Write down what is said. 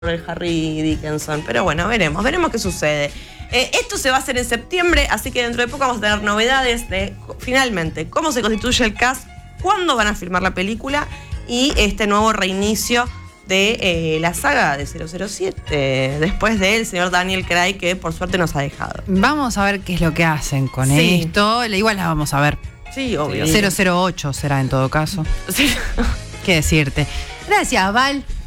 el Harry Dickinson. Pero bueno, veremos qué sucede. Esto se va a hacer en septiembre, así que dentro de poco vamos a tener novedades de finalmente cómo se constituye el cast, cuándo van a filmar la película y este nuevo reinicio de la saga de 007, después del señor Daniel Craig, que por suerte nos ha dejado. Vamos a ver qué es lo que hacen con esto. Igual la vamos a ver. Sí, obvio. 008 será en todo caso. Sí. ¿Qué decirte? Gracias, Val.